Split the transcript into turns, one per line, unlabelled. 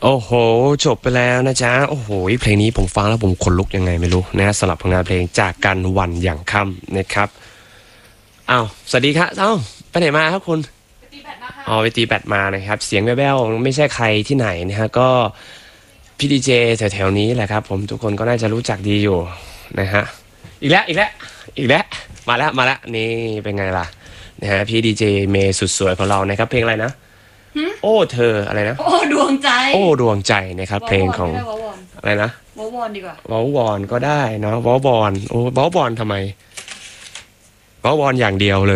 โอ้โหจบไปแล้วนะจ๊ะโอ้โหเพลงนี้ผมฟังแล้วผมขนลุกยังไงไม่รู้นะสำหรับผลงานเพลงจากกันวันอย่างค่ำนะครับอ้าวสวัสดีครับไปไหนมาครับคุณ
ไปตีแบดมาค่ะ
อ๋อไปตีแบดมานะครับเสียงแว่วๆไม่ใช่ใครที่ไหนนะฮะก็พี่ดีเจแถวๆนี้แหละครับผมทุกคนก็น่าจะรู้จักดีอยู่นะฮะอีกแล้วมาแล้วนี่เป็นไงล่ะนะฮะพี่ดีเจเมย์สุดสวยของเรานะครับเพลงอะไรนะโอ้เธออะไรนะ
โอ้ดวงใจ
โอ้ดวงใจนะครับเพลงของ
วอวอนไม่ได้วอวอน
อะไรนะ
วอวอนดีกว่า
วอลวอนก็ได้เนาะวอลบอลโอ้วอลบอลทำไมวอลบอลอย่างเดียวเลย